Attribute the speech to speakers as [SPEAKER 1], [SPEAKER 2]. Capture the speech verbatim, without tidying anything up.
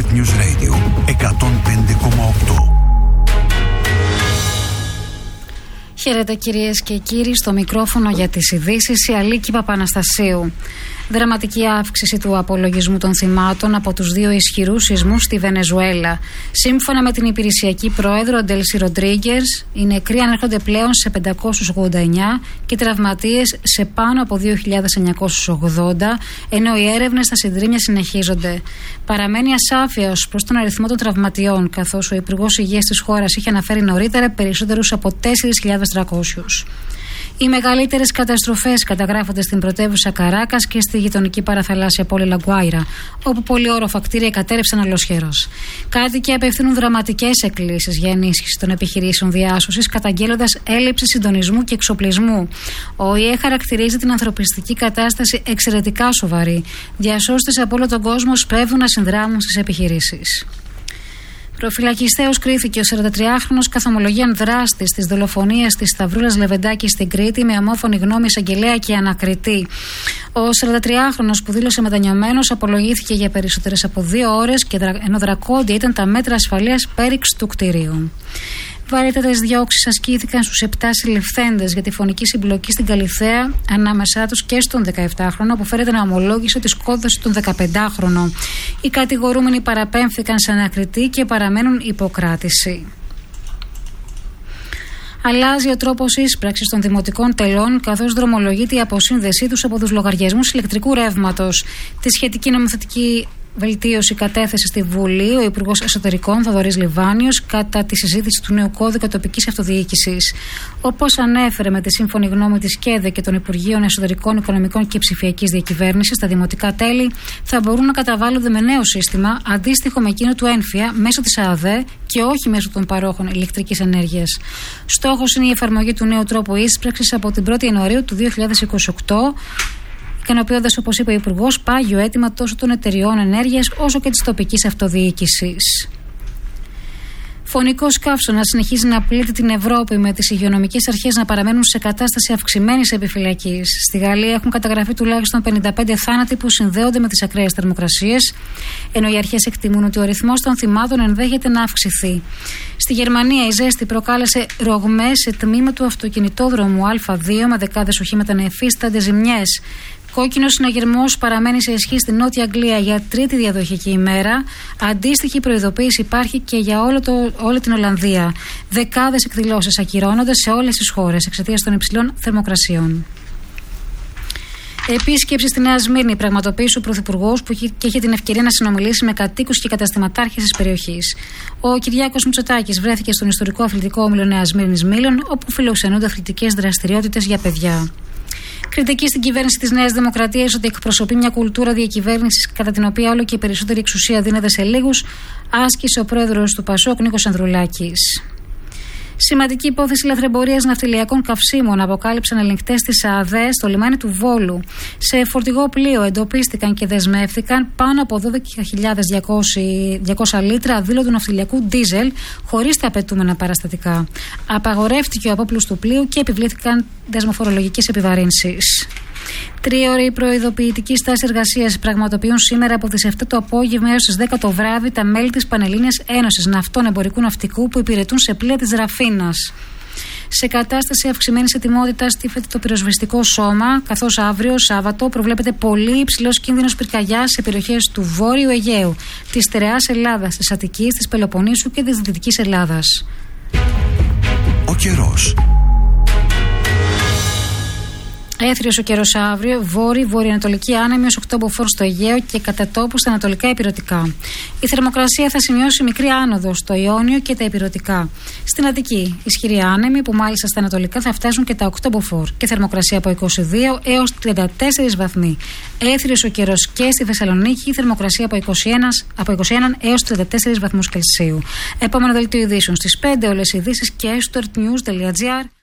[SPEAKER 1] News Radio εκατόν πέντε κόμμα οκτώ.
[SPEAKER 2] Χαίρετε κυρίες και κύριοι, στο μικρόφωνο για τις ειδήσεις η Αλίκη Παπαναστασίου. Δραματική αύξηση του απολογισμού των θυμάτων από τους δύο ισχυρούς σεισμούς στη Βενεζουέλα. Σύμφωνα με την υπηρεσιακή πρόεδρο Ντέλσι Ροντρίγκες, οι νεκροί ανέρχονται πλέον σε πεντακόσιους ογδόντα εννιά και οι τραυματίες σε πάνω από δύο χιλιάδες εννιακόσιους ογδόντα, ενώ οι έρευνες στα συντρίμμια συνεχίζονται. Παραμένει ασάφεια ως προς τον αριθμό των τραυματιών, καθώς ο Υπουργός Υγείας της χώρας είχε αναφέρει νωρίτερα περισσότερους από τέσσερις χιλιάδες τριακόσιους. Οι μεγαλύτερες καταστροφές καταγράφονται στην πρωτεύουσα Καράκας και στη γειτονική παραθαλάσσια πόλη Λαγκουάιρα, όπου πολυόροφα κτίρια κατέρευσαν ολοσχερός. Κάτοικοι απευθύνουν δραματικές εκκλήσεις για ενίσχυση των επιχειρήσεων διάσωσης, καταγγέλλοντας έλλειψη συντονισμού και εξοπλισμού. Ο ΟΗΕ χαρακτηρίζει την ανθρωπιστική κατάσταση εξαιρετικά σοβαρή. Διασώστες από όλο τον κόσμο σπέβδουν να συνδράμουν στις επιχειρήσεις. Προφυλακιστέως κρίθηκε ο σαραντατριάχρονος καθομολογίαν δράστης της δολοφονίας της Σταυρούλας Λεβεντάκη στην Κρήτη με ομόφωνη γνώμη εισαγγελέα και ανακριτή. Ο σαραντατριάχρονος που δήλωσε μετανιωμένος απολογήθηκε για περισσότερες από δύο ώρες και ενώ δρακόντια ήταν τα μέτρα ασφαλείας πέριξ του κτηρίου. Βαρύτατες διώξεις ασκήθηκαν στους επτά συλληφθέντες για τη φωνική συμπλοκή στην Καλιθέα, ανάμεσά τους και στον δεκαεπτάχρονο που φέρεται να ομολόγησε τη σκότωση των δεκαπεντάχρονο. Οι κατηγορούμενοι παραπέμφθηκαν σε ανακριτή και παραμένουν υποκράτηση. Αλλάζει ο τρόπος ίσπραξης των δημοτικών τελών, καθώς δρομολογείται η αποσύνδεσή τους από τους λογαριασμούς ηλεκτρικού ρεύματος. Τη σχετική νομοθετική βελτίωση κατέθεσε στη Βουλή ο Υπουργός Εσωτερικών Θοδωρής Λιβάνιος κατά τη συζήτηση του νέου κώδικα τοπικής αυτοδιοίκησης. Όπως ανέφερε με τη σύμφωνη γνώμη της ΚΕΔΕ και των Υπουργείων Εσωτερικών, Οικονομικών και Ψηφιακής Διακυβέρνησης, τα δημοτικά τέλη θα μπορούν να καταβάλλονται με νέο σύστημα αντίστοιχο με εκείνο του ΕΝΦΙΑ μέσω της ΑΔΕ και όχι μέσω των παρόχων ηλεκτρικής ενέργειας. Στόχος είναι η εφαρμογή του νέου τρόπου ίσπραξης από την πρώτη Ιανουαρίου του δύο χιλιάδες είκοσι οκτώ. Ικανοποιώντας, όπως είπε ο Υπουργός, πάγιο αίτημα τόσο των εταιριών ενέργειας όσο και της τοπικής αυτοδιοίκησης. Φωνικός καύσωνας συνεχίζει να πλήττει την Ευρώπη, με τις υγειονομικές αρχές να παραμένουν σε κατάσταση αυξημένης επιφυλακής. Στη Γαλλία έχουν καταγραφεί τουλάχιστον πενήντα πέντε θάνατοι που συνδέονται με τις ακραίες θερμοκρασίες, ενώ οι αρχές εκτιμούν ότι ο αριθμός των θυμάτων ενδέχεται να αυξηθεί. Στη Γερμανία η ζέστη προκάλεσε ρογμές σε τμήμα του αυτοκινητόδρομου Α δύο, με δεκάδες οχήματα να εφίστανται ζημιές. Κόκκινος συναγερμός παραμένει σε ισχύ στη Νότια Αγγλία για τρίτη διαδοχική ημέρα. Αντίστοιχη προειδοποίηση υπάρχει και για όλο το, όλη την Ολλανδία. Δεκάδες εκδηλώσεις ακυρώνονται σε όλες τις χώρες εξαιτίας των υψηλών θερμοκρασιών. Επίσκεψη στη Νέα Σμύρνη πραγματοποίησε ο Πρωθυπουργός που και είχε την ευκαιρία να συνομιλήσει με κατοίκους και καταστηματάρχες της περιοχής. Ο Κυριάκος Μητσοτάκης βρέθηκε στον ιστορικό αθλητικό όμιλο Νέα Σμύρνης Μήλων, όπου φιλοξενούνται αθλητικές δραστηριότητες για παιδιά. Κριτική στην κυβέρνηση της Νέας Δημοκρατίας ότι εκπροσωπεί μια κουλτούρα διακυβέρνησης κατά την οποία όλο και η περισσότερη εξουσία δίνεται σε λίγους, άσκησε ο πρόεδρος του Πασόκ Νίκος Ανδρουλάκης. Σημαντική υπόθεση λαθρεμπορίας ναυτιλιακών καυσίμων αποκάλυψαν ελεγκτές της ΑΔΕ στο λιμάνι του Βόλου. Σε φορτηγό πλοίο εντοπίστηκαν και δεσμεύτηκαν πάνω από δώδεκα χιλιάδες διακόσια λίτρα αδήλωτου ναυτιλιακού ντίζελ χωρίς τα απαιτούμενα παραστατικά. Απαγορεύτηκε ο απόπλους του πλοίου και επιβλήθηκαν δεσμοφορολογικές επιβαρύνσεις. Τρίωρη προειδοποιητική στάση εργασίας πραγματοποιούν σήμερα από τις επτά το απόγευμα έως τις δέκα το βράδυ τα μέλη της Πανελλήνιας Ένωσης Ναυτών Εμπορικού Ναυτικού που υπηρετούν σε πλοία της Ραφίνας. Σε κατάσταση αυξημένης ετοιμότητας στήφεται το πυροσβεστικό σώμα, καθώς αύριο Σάββατο προβλέπεται πολύ υψηλός κίνδυνος πυρκαγιάς σε περιοχές του Βόρειου Αιγαίου, της Στερεάς Ελλάδας, της Αττικής, της Πελοποννήσου και της Δυτικής Ελλάδας.
[SPEAKER 1] Ο καιρός.
[SPEAKER 2] Έθριος ο καιρός αύριο, βόρειο, βορειοανατολική άνεμη ως οκτώ μποφόρ στο Αιγαίο και κατά τόπου στα ανατολικά υπηρετικά. Η θερμοκρασία θα σημειώσει μικρή άνοδο στο Ιόνιο και τα υπηρετικά. Στην Αττική, ισχυρή άνεμη που μάλιστα στα ανατολικά θα φτάσουν και τα οκτώ μποφόρ και θερμοκρασία από είκοσι δύο έως τριάντα τέσσερις βαθμοί. Έθριος ο καιρός και στη Θεσσαλονίκη, θερμοκρασία από είκοσι ένα, από είκοσι ένα έως τριάντα τέσσερις βαθμούς Κελσίου. Επόμενο δελτίο ειδήσεων στις πέντε, όλες οι ειδήσεις και στο ερτ νιους τελεία τζι άρ.